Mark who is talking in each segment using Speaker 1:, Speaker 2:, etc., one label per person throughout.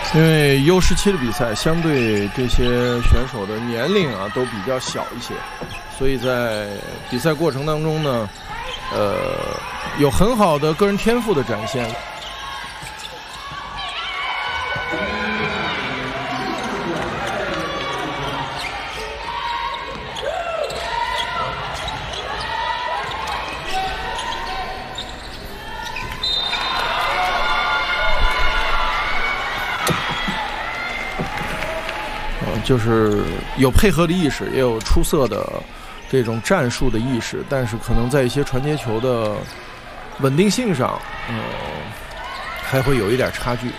Speaker 1: 因为U17的比赛相对这些选手的年龄啊都比较小一些，所以在比赛过程当中呢，有很好的个人天赋的展现。就是有配合的意识，也有出色的这种战术的意识，但是可能在一些传接球的稳定性上，还会有一点差距。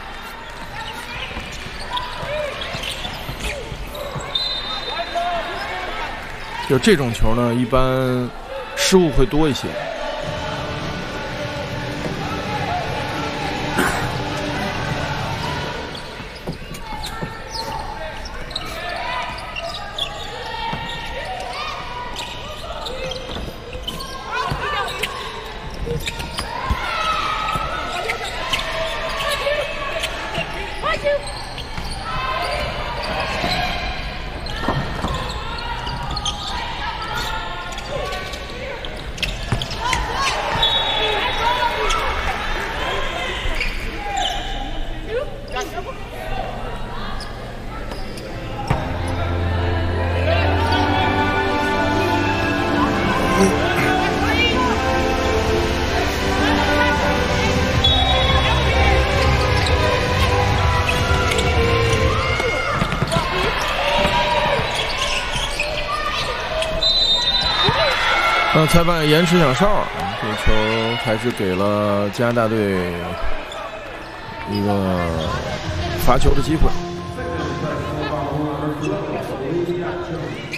Speaker 1: 就这种球呢，一般失误会多一些。裁判延迟响哨，这球还是给了加拿大队一个罚球的机会。